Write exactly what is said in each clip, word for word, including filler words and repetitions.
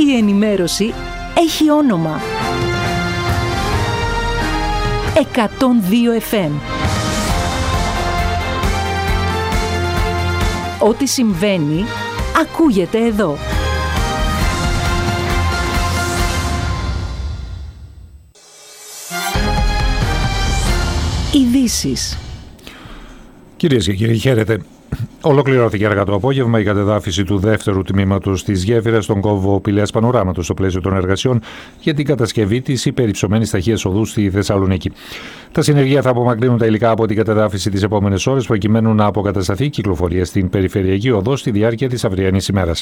η ενημέρωση έχει όνομα. εκατόν δύο εφ εμ. Ό,τι συμβαίνει, ακούγεται εδώ. Ειδήσεις. Κυρίες και κύριοι, χαίρετε. Ολοκληρώθηκε αργά το απόγευμα η κατεδάφιση του δεύτερου τμήματος της γέφυρας στον κόμβο Πηλαίας Πανοράματος στο πλαίσιο των εργασιών για την κατασκευή της υπερυψωμένης ταχείας οδού στη Θεσσαλονίκη. Τα συνεργεία θα απομακρύνουν τα υλικά από την κατεδάφιση τις επόμενες ώρες προκειμένου να αποκατασταθεί η κυκλοφορία στην περιφερειακή οδό στη διάρκεια της αυριανής ημέρας.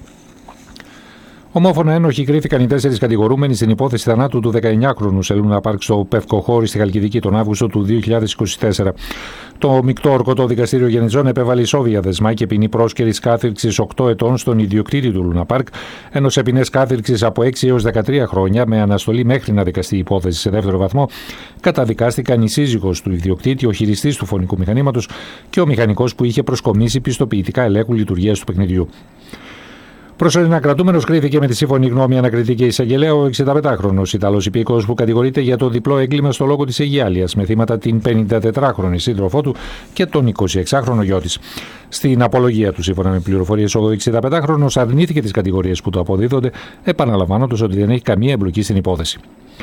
Ομόφωνα ένοχοι κρίθηκαν οι τέσσερις κατηγορούμενοι στην υπόθεση θανάτου του δεκαεννιάχρονου σε Λούνα Πάρκ στο Πευκοχώρι στη Χαλκιδική τον Αύγουστο του δύο χιλιάδες είκοσι τέσσερα. Το μεικτό ορκωτό δικαστήριο Γενιτσών επέβαλε ισόβια δεσμά και ποινή πρόσκαιρης κάθυρξης οκτώ ετών στον ιδιοκτήτη του Λούνα Πάρκ, ενώ σε ποινές κάθυρξης από έξι έως δεκατρία χρόνια με αναστολή μέχρι να δικαστεί η υπόθεση σε δεύτερο βαθμό καταδικάστηκαν η σύζυγος του ιδιοκτήτη, ο χειριστής του φωνικού μηχανήματος και ο μηχανικός που είχε προσκομίσει πιστοποιητικά ελέγχου λειτουργίας του παιχνιδιού. Προσωρινά κρατούμενος κρίθηκε με τη σύμφωνη γνώμη ανακριτή και εισαγγελέα ο εξηνταπεντάχρονος Ιταλός υπήκοος που κατηγορείται για το διπλό έγκλημα στο λόγο της Αιγιάλειας με θύματα την πενηντατετράχρονη σύντροφό του και τον εικοσιεξάχρονο γιο της. Στην απολογία του, σύμφωνα με πληροφορίες, ο εξηνταπεντάχρονος αρνήθηκε τις κατηγορίες που του αποδίδονται, επαναλαμβάνοντας ότι δεν έχει καμία εμπλοκή στην υπόθεση.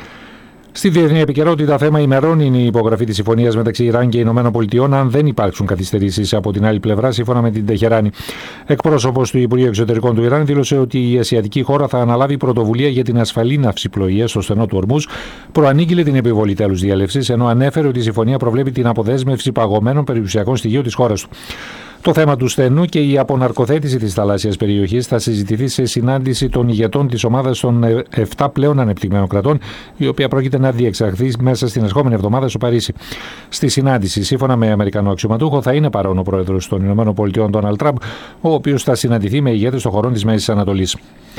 Στη διεθνή επικαιρότητα, θέμα ημερών είναι η υπογραφή της συμφωνίας μεταξύ Ιράν και Ηνωμένων Πολιτειών, αν δεν υπάρξουν καθυστερήσεις από την άλλη πλευρά, σύμφωνα με την Τεχεράνη. Εκπρόσωπος του Υπουργείου Εξωτερικών του Ιράν δήλωσε ότι η ασιατική χώρα θα αναλάβει πρωτοβουλία για την ασφαλή ναυσιπλοεία στο στενό του Ορμούζ, προανήγγειλε την επιβολή τέλους διέλευσης, ενώ ανέφερε ότι η συμφωνία προβλέπει την αποδέσμευση παγωμένων περιουσιακών στοιχείων της χώρας του. Το θέμα του στενού και η αποναρκοθέτηση της θαλάσσιας περιοχής θα συζητηθεί σε συνάντηση των ηγετών της ομάδας των επτά πλέον ανεπτυγμένων κρατών, η οποία πρόκειται να διεξαχθεί μέσα στην ερχόμενη εβδομάδα στο Παρίσι. Στη συνάντηση, σύμφωνα με Αμερικανό αξιωματούχο, θα είναι παρόν ο πρόεδρος των ΗΠΑ, Ντόναλντ Τραμπ, ο οποίος θα συναντηθεί με ηγέτες των χωρών της Μέσης Ανατολής.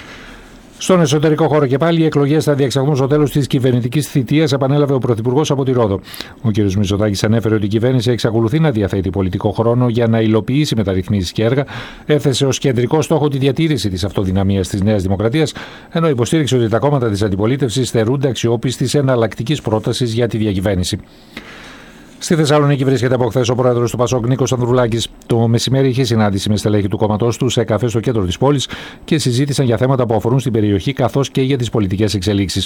Στον εσωτερικό χώρο και πάλι, οι εκλογές θα διεξαχθούν στο τέλος της κυβερνητικής θητείας, επανέλαβε ο Πρωθυπουργός από τη Ρόδο. Ο κ. Μητσοτάκης ανέφερε ότι η κυβέρνηση εξακολουθεί να διαθέτει πολιτικό χρόνο για να υλοποιήσει μεταρρυθμίσεις και έργα, έθεσε ως κεντρικό στόχο τη διατήρηση της αυτοδυναμίας της Νέας Δημοκρατίας, ενώ υποστήριξε ότι τα κόμματα της αντιπολίτευσης θερούνται αξιόπιστης εναλλακτικής πρότασης για τη διακυβέρνηση. Στη Θεσσαλονίκη βρίσκεται από χθες ο πρόεδρος του Πασόκ, Νίκος Ανδρουλάκης. Το μεσημέρι είχε συνάντηση με στελέχη του κόμματός του σε καφέ στο κέντρο της πόλης και συζήτησαν για θέματα που αφορούν στην περιοχή καθώς και για τις πολιτικές εξελίξεις.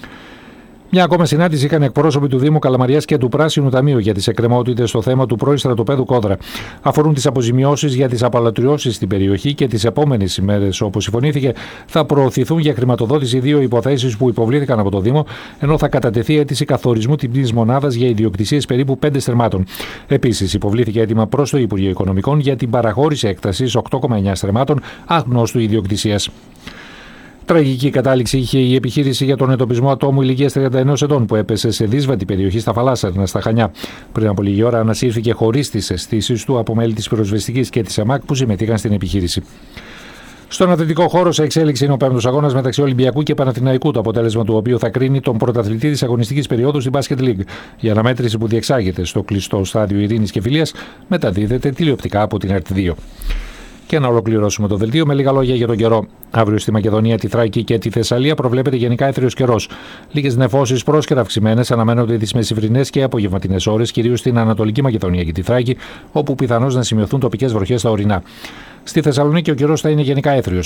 Μια ακόμα συνάντηση είχαν εκπρόσωποι του Δήμου Καλαμαριάς και του Πράσινου Ταμείου για τις εκκρεμότητες στο θέμα του πρώην στρατοπέδου Κόδρα. Αφορούν τις αποζημιώσεις για τις απαλωτριώσεις στην περιοχή και τις επόμενες ημέρες, όπως συμφωνήθηκε, θα προωθηθούν για χρηματοδότηση δύο υποθέσεις που υποβλήθηκαν από το Δήμο, ενώ θα κατατεθεί αίτηση καθορισμού τιμής μονάδας για ιδιοκτησίες περίπου πέντε στρεμμάτων. Επίσης, υποβλήθηκε αίτημα προς το Υπουργείο Οικονομικών για την παραχώρηση έκτασης οκτώ κόμμα εννιά στρεμμάτων αγνώστου ιδιοκτησίας. Τραγική κατάληξη είχε η επιχείρηση για τον εντοπισμό ατόμου ηλικίας τριάντα ενός ετών που έπεσε σε δύσβατη περιοχή στα Φαλάσσαρνα, στα Χανιά. Πριν από λίγη ώρα ανασύρθηκε χωρίς τις αισθήσεις του από μέλη της πυροσβεστικής και της ΕΜΑΚ που συμμετείχαν στην επιχείρηση. Στον αθλητικό χώρο σε εξέλιξη είναι ο πέμπτος αγώνας μεταξύ Ολυμπιακού και Παναθηναϊκού, το αποτέλεσμα του οποίου θα κρίνει τον πρωταθλητή της αγωνιστικής περίοδου στην Basket League. Η αναμέτρηση που διεξάγεται στο κλειστό στάδιο Ειρήνης και Φιλίας μεταδίδεται τηλεοπτικά από την ΕΡΤ δύο. Και να ολοκληρώσουμε το δελτίο με λίγα λόγια για τον καιρό. Αύριο στη Μακεδονία, τη Θράκη και τη Θεσσαλία προβλέπεται γενικά έθριος καιρός. Λίγες νεφώσεις πρόσκαιρα αυξημένες αναμένονται τις μεσημβρινές και απογευματινές ώρες, κυρίως στην Ανατολική Μακεδονία και τη Θράκη, όπου πιθανώς να σημειωθούν τοπικές βροχές στα ορεινά. Στη Θεσσαλονίκη ο καιρός θα είναι γενικά έθριος.